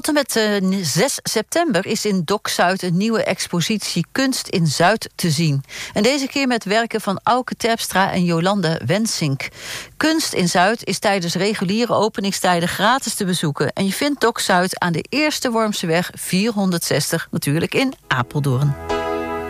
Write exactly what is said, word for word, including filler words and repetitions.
Tot en met uh, zes september is in Dok Zuid een nieuwe expositie Kunst in Zuid te zien. En deze keer met werken van Auke Terpstra en Jolande Wensink. Kunst in Zuid is tijdens reguliere openingstijden gratis te bezoeken. En je vindt Dok Zuid aan de Eerste Wormseweg vierhonderdzestig, natuurlijk in Apeldoorn.